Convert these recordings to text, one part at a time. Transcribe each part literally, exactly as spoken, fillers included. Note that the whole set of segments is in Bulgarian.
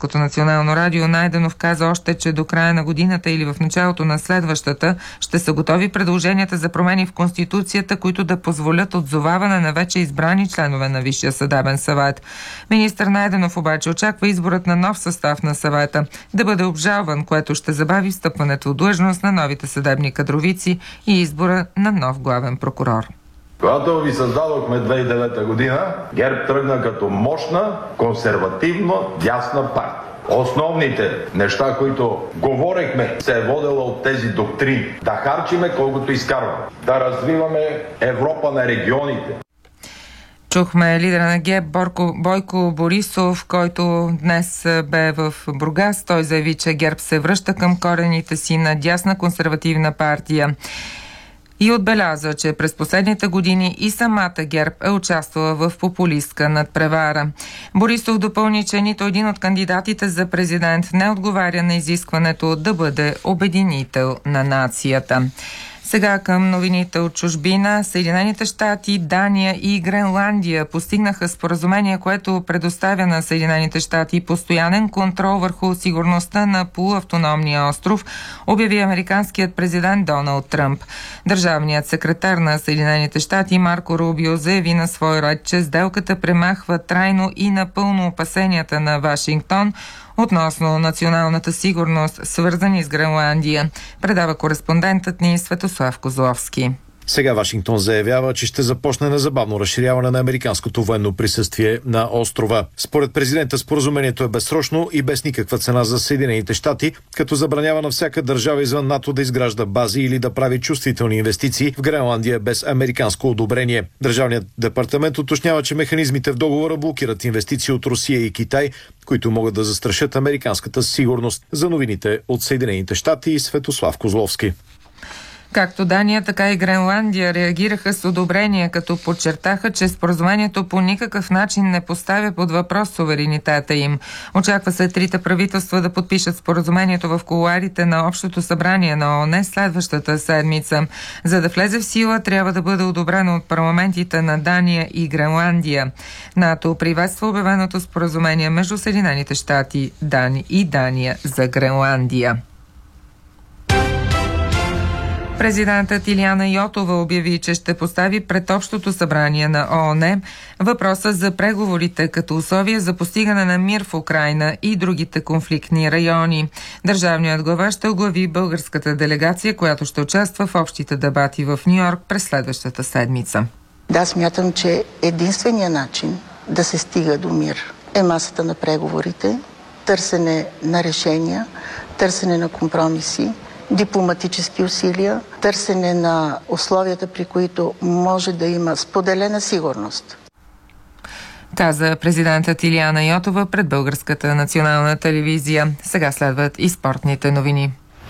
Българското национално радио Найденов каза още, че до края на годината или в началото на следващата ще са готови предложенията за промени в Конституцията, които да позволят отзоваване на вече избрани членове на Висшия съдебен съвет. Министър Найденов обаче очаква изборът на нов състав на съвета да бъде обжалван, което ще забави встъпването в длъжност на новите съдебни кадровици и избора на нов главен прокурор. Когато ви създадохме две хиляди и девета година, ГЕРБ тръгна като мощна, консервативно дясна партия. Основните неща, които говорехме, се е водела от тези доктрини. Да харчиме колкото изкарваме. Да развиваме Европа на регионите. Чухме лидера на ГЕРБ Борко, Бойко Борисов, който днес бе в Бургас. Той заяви, че ГЕРБ се връща към корените си на дясна консервативна партия. И отбеляза, че през последните години и самата ГЕРБ е участвала в популистка надпревара. Борисов допълни, че нито един от кандидатите за президент не отговаря на изискването да бъде обединител на нацията. Сега към новините от чужбина. Съединените щати, Дания и Гренландия постигнаха споразумение, което предоставя на Съединените щати постоянен контрол върху сигурността на полуавтономния остров, обяви американският президент Доналд Тръмп. Държавният секретар на Съединените щати Марко Рубио заяви на свой ред, че сделката премахва трайно и напълно опасенията на Вашингтон относно националната сигурност, свързани с Гренландия, предава кореспондентът ни Светослав Козловски. Сега Вашингтон заявява, че ще започне незабавно разширяване на американското военно присъствие на острова. Според президента споразумението е безсрочно и без никаква цена за Съединените щати, като забранява на всяка държава извън НАТО да изгражда бази или да прави чувствителни инвестиции в Гренландия без американско одобрение. Държавният департамент уточнява, че механизмите в договора блокират инвестиции от Русия и Китай, които могат да застрашат американската сигурност. За новините от Съединените щати и Светослав Козловски. Както Дания, така и Гренландия реагираха с одобрение, като подчертаха, че споразумението по никакъв начин не поставя под въпрос суверенитета им. Очаква се трите правителства да подпишат споразумението в кулоарите на Общото събрание на ООН следващата седмица. За да влезе в сила, трябва да бъде одобрено от парламентите на Дания и Гренландия. НАТО приветства обявеното споразумение между Съединените щати и Дания за Гренландия. Президентът Илияна Йотова обяви, че ще постави пред Общото събрание на ООН въпроса за преговорите като условие за постигане на мир в Украйна и другите конфликтни райони. Държавният глава ще оглави българската делегация, която ще участва в общите дебати в Ню-Йорк през следващата седмица. Да, смятам, че единственият начин да се стига до мир е масата на преговорите, търсене на решения, търсене на компромиси, дипломатически усилия, търсене на условията, при които може да има споделена сигурност. Каза президентът Илияна Йотова пред Българската национална телевизия. Сега следват и спортните новини.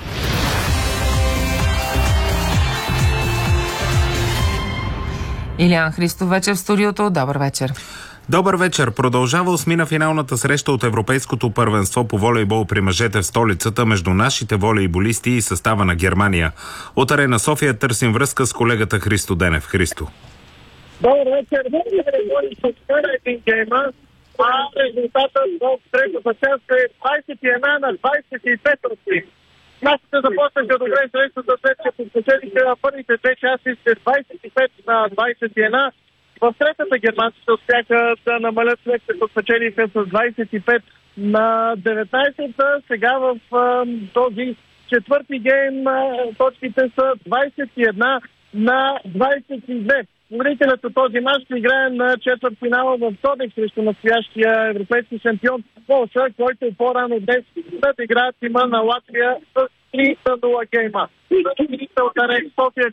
Илиян Христов вече в студиото. Добър вечер. Добър вечер. Продължава осмина финалната среща от Европейското първенство по волейбол при мъжете в столицата между нашите волейболисти и състава на Германия. От Арена София търсим връзка с колегата Христо Денев. Христо. Добър вечер. Един гейма, а резултатът в третата част е двадесет и едно на двадесет и пет. Нашите започнаха добре срещата, след като спечелиха първите две части с двадесет и пет на двадесет и едно. В третата германците успяха да намалят, след като спечелиха с двадесет и пет на деветнадесет. Сега в а, този четвърти гейм а, точките са двадесет и едно на двадесет и две. Победителят от този мач ще играе на четвърт финала в вторник срещу настоящия европейски шампион Полша, който по-рано днес да играят има на Латвия с три на нула гейма. От Арена София.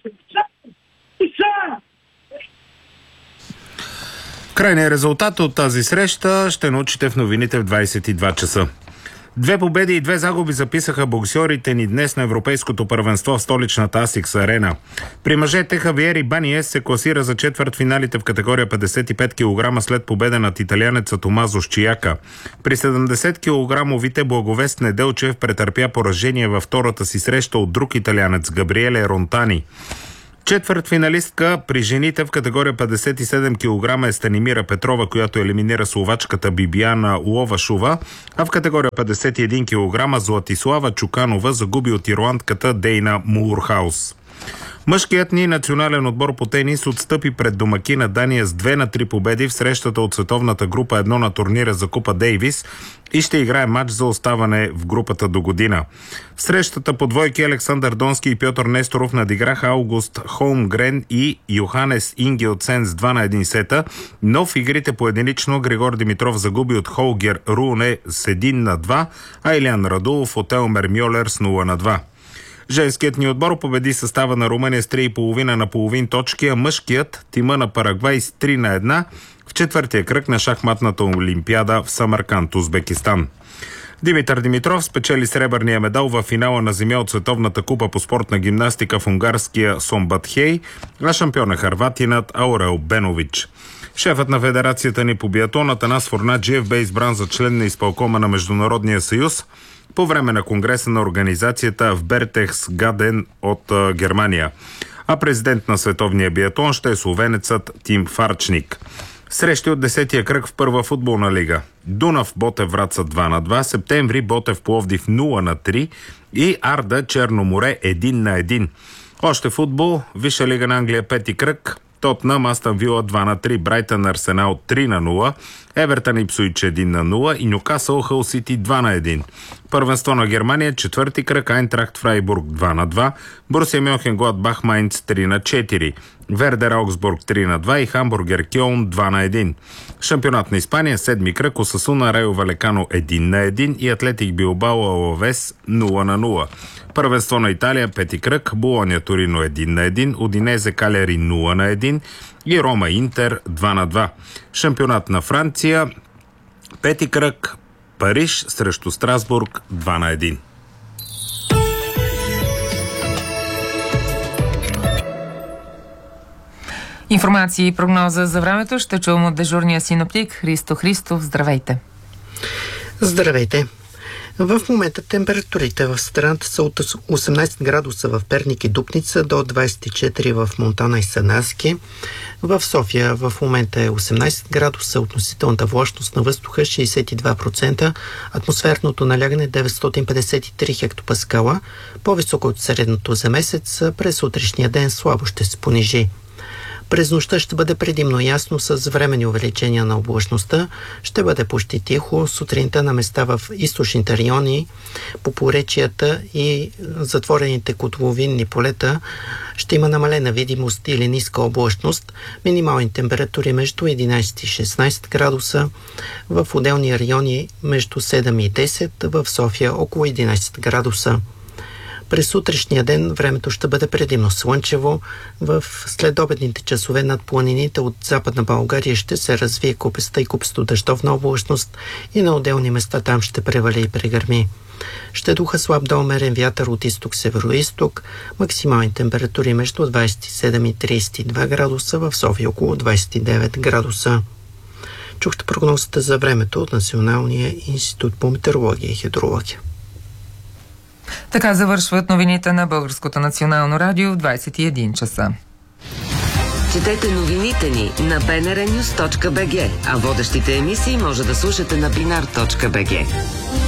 Крайният резултат от тази среща ще научите в новините в двадесет и два часа. Две победи и две загуби записаха боксьорите ни днес на Европейското първенство в столичната Асикс Арена. При мъжете Хавиер Ибаниес се класира за четвъртфиналите в категория петдесет и пет килограма след победа над италианеца Томазо Шчияка. При седемдесет килограмовите Благовест Неделчев претърпя поражение във втората си среща от друг италианец Габриеле Ронтани. Четвъртфиналистка при жените в категория петдесет и седем килограма е Станимира Петрова, която елиминира словачката Бибияна Ловашова, а в категория петдесет и един килограма Златислава Чуканова загуби от ирландката Дейна Мурхаус. Мъжкият ни национален отбор по тенис отстъпи пред домакина Дания с две на три победи в срещата от световната група едно на турнира за Купа Дейвис и ще играе матч за оставане в групата до година. В срещата по двойки Александър Донски и Пьотър Несторов надиграха Аугуст Холмгрен и Йоханес Ингелсен с два на един сета, но в игрите по единично Григор Димитров загуби от Холгер Руне с един на два, а Илян Радулов от Елмер Мьолер с нула на два. Женският ни отбор победи състава на Румъния с три и половина на половин точки, а мъжкият тима на Парагвай с три на една в четвъртия кръг на шахматната олимпиада в Самарканд, Узбекистан. Димитър Димитров спечели сребърния медал в финала на земя от Световната купа по спортна гимнастика в унгарския Сомбатхей, а шампион е хърватинът Аурел Бенович. Шефът на федерацията ни по биатлон Атанас Форнаджиев бе избран за член на изпълкома на Международния съюз по време на конгреса на организацията в Бертехсгаден от а, Германия. А президент на световния биатлон ще е словенецът Тим Фарчник. Срещи от десетия кръг в първа футболна лига. Дунав Ботев Враца два на два, Септември Ботев Пловдив нула на три и Арда Черноморе един на един. Още футбол, Висша лига на Англия пети кръг. Тотнъм Астън Вила два на три, Брайтън Арсенал три на нула, Евертън Ипсуич един на нула и Нюкасъл Хъл Сити два на един. Първенство на Германия, четвърти кръг, Айнтрахт Фрайбург два на два, Борусия Мьонхенгладбах Майнц три на четири, Вердер Аугсбург три на два и Хамбургер Кьолн два на един. Шампионат на Испания, седми кръг, Осасуна Райо Валекано един на един и Атлетик Билбао Алавес нула на нула. Първенство на Италия, пети кръг, Болония Торино един на един, Удинезе Калери нула на един и Рома Интер два на два. Шампионат на Франция, пети кръг, Париж срещу Страсбург два на един. Информация и прогноза за времето ще чуем от дежурния синоптик Христо Христов. Здравейте! Здравейте! В момента температурите в страната са от осемнайсет градуса в Перник и Дупница до двайсет и четири в Монтана и Санарски. В София в момента е осемнайсет градуса, относителната влажност на въздуха шейсет и два процента, атмосферното налягане деветстотин петдесет и три хектопаскала, по-високо от средното за месец, през утрешния ден слабо ще се понижи. През нощта ще бъде предимно ясно с временни увеличения на облачността. Ще бъде почти тихо. Сутринта на места в източните райони, по поречията и затворените котловинни полета ще има намалена видимост или ниска облачност. Минимални температури между единайсет и шестнайсет градуса. В отделни райони между седем и десет. В София около единайсет градуса. През утрешния ден времето ще бъде предимно слънчево. В следобедните часове над планините от Западна България ще се развие купеста и купесто дъждовна облачност и на отделни места там ще превали и прегърми. Ще духа слаб до умерен вятър от изток-североизток, максимални температури между двайсет и седем и трийсет и два градуса, в София около двайсет и девет градуса. Чухте прогнозата за времето от Националния институт по метеорология и хидрология. Така завършват новините на Българското национално радио в двайсет и един часа. Четете новините ни на би ен ар нюз точка би джи, а водещите емисии може да слушате на бинар точка би джи.